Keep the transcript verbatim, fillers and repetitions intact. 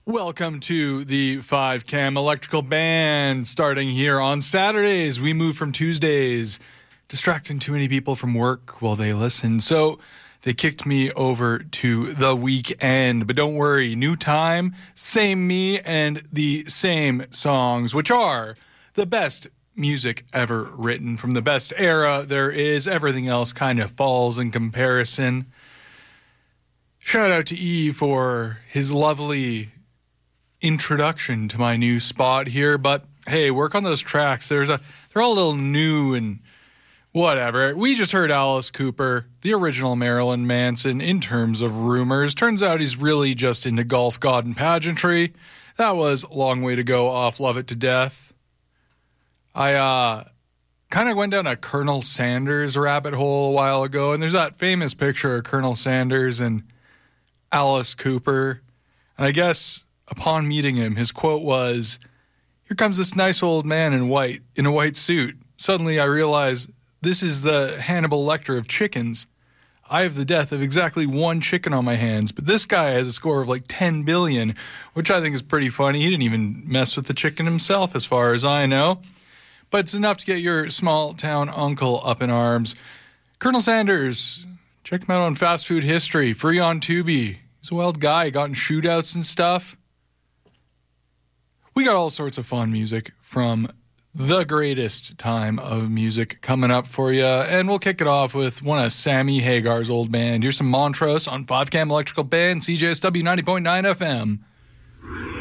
Welcome to the five Cam Electrical Band. Starting here on Saturdays, we move from Tuesdays, distracting too many people from work while they listen. So they kicked me over to the weekend. But don't worry, new time, same me, and the same songs, which are the best music ever written from the best era there is. Everything else kind of falls in comparison. Shout out to E for his lovely introduction to my new spot here, but hey, work on those tracks. There's a they're all a little new and whatever. We just heard Alice Cooper, the original Marilyn Manson, in terms of rumors. Turns out he's really just into golf, God, and pageantry. That was a long way to go off Love It to Death. I uh kind of went down a Colonel Sanders rabbit hole a while ago, and there's that famous picture of Colonel Sanders and Alice Cooper. And I guess upon meeting him, his quote was, "Here comes this nice old man in white, in a white suit. Suddenly I realize this is the Hannibal Lecter of chickens. I have the death of exactly one chicken on my hands, but this guy has a score of like ten billion, which I think is pretty funny. He didn't even mess with the chicken himself, as far as I know. But it's enough to get your small-town uncle up in arms. Colonel Sanders, check him out on Fast Food History, free on Tubi. He's a wild guy, he got in shootouts and stuff. We got all sorts of fun music from the greatest time of music coming up for you, and we'll kick it off with one of Sammy Hagar's old band. Here's some Montrose on five Cam Electrical Band, C J S W ninety point nine F M.